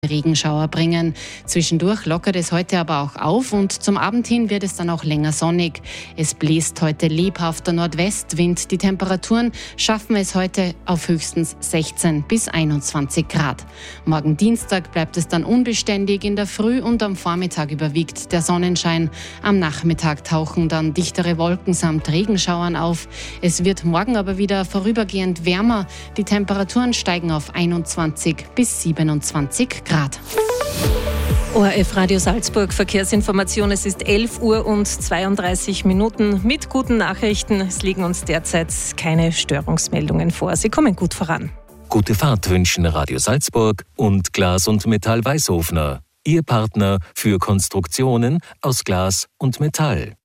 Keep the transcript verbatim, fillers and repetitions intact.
Regenschauer bringen. Zwischendurch lockert es heute aber auch auf und zum Abend hin wird es dann auch länger sonnig. Es bläst heute lebhafter Nordwestwind. Die Temperaturen schaffen es heute auf höchstens sechzehn bis einundzwanzig Grad. Morgen Dienstag bleibt es dann unbeständig. In der Früh und am Vormittag überwiegt der Sonnenschein. Am Nachmittag tauchen dann dichtere Wolken samt Regenschauern auf. Es wird morgen aber wieder vorübergehend wärmer. Die Temperaturen steigen auf einundzwanzig bis siebenundzwanzig Grad. O R F Radio Salzburg, Verkehrsinformation. Es ist elf Uhr und zweiunddreißig Minuten mit guten Nachrichten. Es liegen uns derzeit keine Störungsmeldungen vor. Sie kommen gut voran. Gute Fahrt wünschen Radio Salzburg und Glas und Metall Weißhofner. Ihr Partner für Konstruktionen aus Glas und Metall.